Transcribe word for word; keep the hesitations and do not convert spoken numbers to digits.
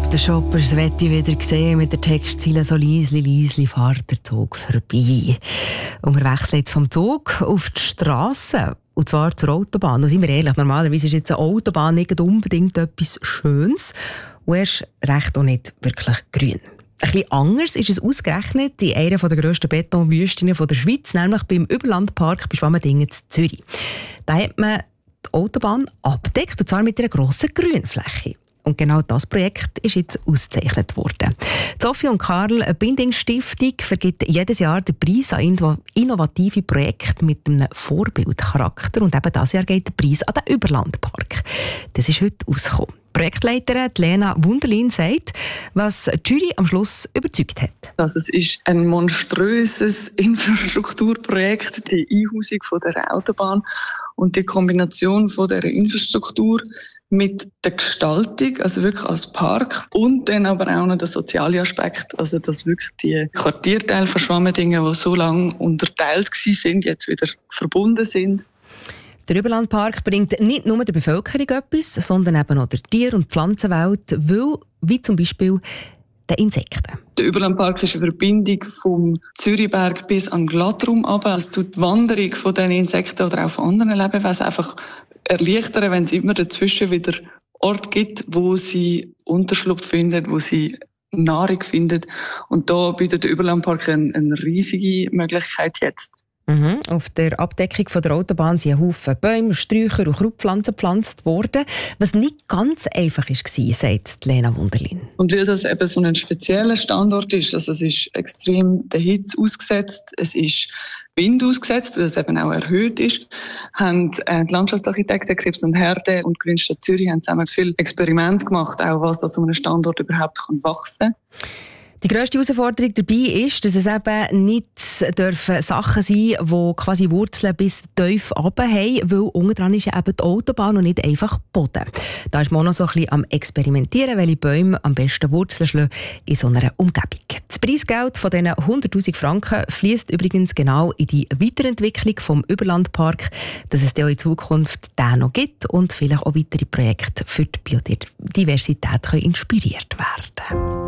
Shoppers möchte ich wieder sehen mit der Textzeile «So leisli, leisli fährt der Zug vorbei». Und wir wechseln jetzt vom Zug auf die Strasse. Und zwar zur Autobahn. Und seien wir ehrlich, normalerweise ist jetzt eine Autobahn nicht unbedingt etwas Schönes. Und erst recht auch nicht wirklich grün. Ein bisschen anders ist es ausgerechnet in einer der grössten Betonwüsten der Schweiz, nämlich beim Überlandpark bei Schwammendingen in Zürich. Da hat man die Autobahn abgedeckt, und zwar mit einer grossen Grünfläche. Und genau das Projekt ist jetzt ausgezeichnet worden. Sophie und Karl, eine Binding-Stiftung, vergibt jedes Jahr den Preis an innovative Projekte mit einem Vorbildcharakter. Und eben dieses Jahr geht der Preis an den Überlandpark. Das ist heute rausgekommen. Die Projektleiterin Lena Wunderlin sagt, was die Jury am Schluss überzeugt hat. Also es ist ein monströses Infrastrukturprojekt, die Einhausung von der Autobahn und die Kombination von der Infrastruktur mit der Gestaltung, also wirklich als Park, und dann aber auch noch der soziale Aspekt, also dass wirklich die Quartierteile von Schwammendingen, die so lange unterteilt sind, jetzt wieder verbunden sind. Der Überlandpark bringt nicht nur der Bevölkerung etwas, sondern eben auch der Tier- und Pflanzenwelt, weil, wie zum Beispiel den Insekten. Der Überlandpark ist eine Verbindung vom Zürichberg bis an den Glattraum runter. Es tut die Wanderung von diesen Insekten oder auch von anderen Lebewesen einfach erleichtern, wenn es immer dazwischen wieder Orte gibt, wo sie Unterschlupf finden, wo sie Nahrung finden. Und da bietet der Überlandpark eine, eine riesige Möglichkeit jetzt. Mhm. Auf der Abdeckung von der Autobahn sind ein Haufen Bäume, Sträucher und Krautpflanzen gepflanzt worden, was nicht ganz einfach war, sagt Lena Wunderlin. Und weil das eben so ein spezieller Standort ist, also es ist extrem der Hitze ausgesetzt, es ist Wind ausgesetzt, weil es eben auch erhöht ist, haben die Landschaftsarchitekten Krebs und Herde und Grünstadt Zürich haben zusammen viel Experiment gemacht, auch was das so einem Standort überhaupt kann wachsen. Die grösste Herausforderung dabei ist, dass es eben nicht dürfen Sachen sein, die quasi Wurzeln bis tief runter haben, weil unten dran ist ja eben die Autobahn und nicht einfach Boden. Da ist man noch so ein bisschen am Experimentieren, welche Bäume am besten Wurzeln schlagen in so einer Umgebung. Das Preisgeld von diesen hunderttausend Franken fließt übrigens genau in die Weiterentwicklung vom Überlandpark, dass es dann auch in Zukunft den noch gibt und vielleicht auch weitere Projekte für die Biodiversität inspiriert werden können.